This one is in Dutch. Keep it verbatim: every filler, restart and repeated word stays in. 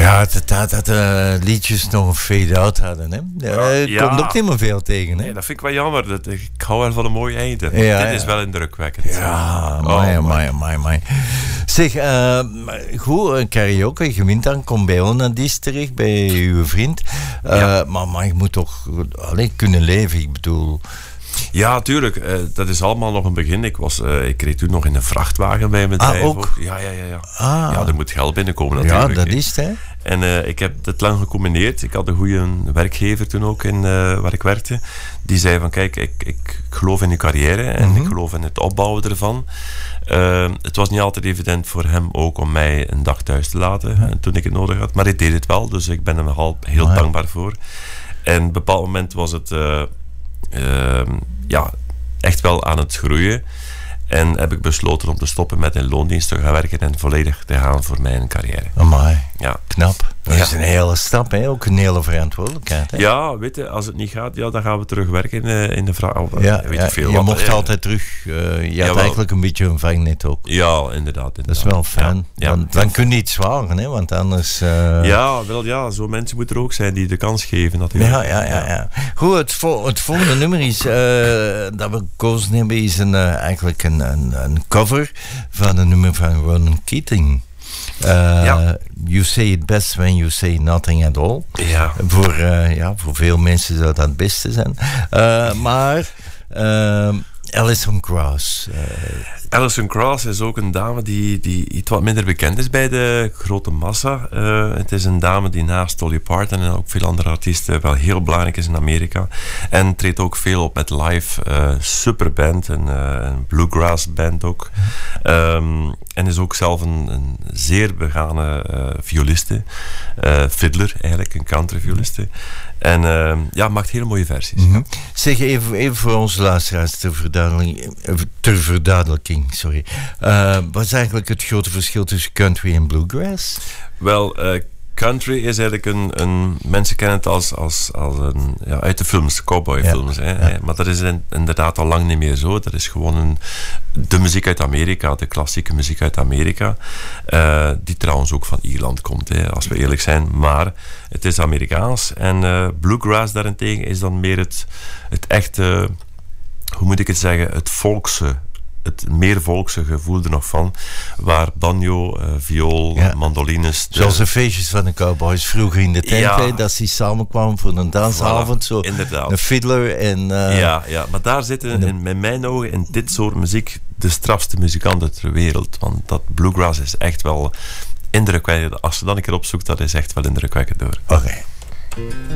Ja, dat, dat, dat uh, liedjes nog een fade-out hadden. Hè? Uh, ja. Komt ook niet meer veel tegen. Hè? Nee, dat vind ik wel jammer. Dat, ik hou wel van een mooi einde. Ja, Dit ja. is wel indrukwekkend. Ja, oh, mooi, mooi, mooi, mooi. Zeg, uh, goed, karaoke, je wint dan, kom bij Onadis terecht, bij uw vriend. Uh, ja. maar, maar je moet toch allez, kunnen leven, ik bedoel... Ja, tuurlijk. Uh, dat is allemaal nog een begin. Ik, was, uh, ik reed toen nog in een vrachtwagen bij mijn bedrijf. Ah, ook? ook. Ja, ja, ja. Ja. Ah. ja, er moet geld binnenkomen natuurlijk. Ja, dat is het, hè. En uh, ik heb het lang gecombineerd. Ik had een goede werkgever toen ook in, uh, waar ik werkte. Die zei van, kijk, ik, ik geloof in je carrière en mm-hmm. ik geloof in het opbouwen ervan. Uh, het was niet altijd evident voor hem ook om mij een dag thuis te laten ja. toen ik het nodig had. Maar hij deed het wel, dus ik ben hem nogal heel ah, dankbaar voor. En op een bepaald moment was het... Uh, Uh, ja, echt wel aan het groeien. En heb ik besloten om te stoppen met in loondienst te gaan werken en volledig te gaan voor mijn carrière. Amai, ja. knap. Dat ja. is een hele stap, hè? Ook een hele verantwoordelijkheid. Hè? Ja, weet je, als het niet gaat, ja, dan gaan we terug werken in de, in de vraag. Oh, ja, weet ja, veel je wat, mocht ja. altijd terug. Uh, je ja, had wel. eigenlijk een beetje een vangnet ook. Ja, inderdaad. inderdaad. Dat is wel fijn. Ja, ja. Dan, dan kun je niet zwagen, hè? Want anders... Uh... Ja, wel ja, zo mensen moeten er ook zijn die de kans geven. Natuurlijk. Ja, ja, ja, ja. Goed, het, vo- het volgende nummer is, uh, dat we gekozen hebben is een, uh, eigenlijk een, een, een cover van een nummer van Ronan Keating. Uh, ja. You say it best when you say nothing at all. Ja. Voor, uh, ja, voor veel mensen zou dat het beste zijn. Uh, maar uh, Alison Krauss. Uh, Alison Krauss is ook een dame die, die iets wat minder bekend is bij de grote massa. Uh, het is een dame die naast Dolly Parton en ook veel andere artiesten wel heel belangrijk is in Amerika. En treedt ook veel op met live. Uh, superband, een, uh, een bluegrass band ook. Um, en is ook zelf een, een zeer begane uh, violiste. Uh, fiddler eigenlijk, een countryvioliste. En uh, ja, maakt hele mooie versies. Mm-hmm. Zeg even, even voor onze luisteraars ter verduidelijking. Ter verduidelijking sorry. Uh, wat is eigenlijk het grote verschil tussen country en bluegrass? Wel, uh, country is eigenlijk een... een mensen kennen het als, als, als een... Ja, uit de films, cowboyfilms. Ja, hè, ja. Maar dat is in, inderdaad al lang niet meer zo. Dat is gewoon een, de muziek uit Amerika, de klassieke muziek uit Amerika. Uh, die trouwens ook van Ierland komt, hè, als we eerlijk zijn. Maar het is Amerikaans. En uh, bluegrass daarentegen is dan meer het, het echte... Hoe moet ik het zeggen? Het volkse... het meer volkse gevoel er nog van. Waar banjo, uh, viool, ja. mandolines... De... Zoals de feestjes van de cowboys vroeger in de tent. Ja. Hè, dat ze samenkwamen voor een dansavond. Voilà, zo. Inderdaad. Een fiddler en... Uh... Ja, ja, maar daar zitten de... in, in mijn ogen in dit soort muziek de strafste muzikanten ter wereld. Want dat bluegrass is echt wel indrukwekkend. Als je dan een keer opzoekt, dat is echt wel indrukwekkend hoor. Oké. Okay.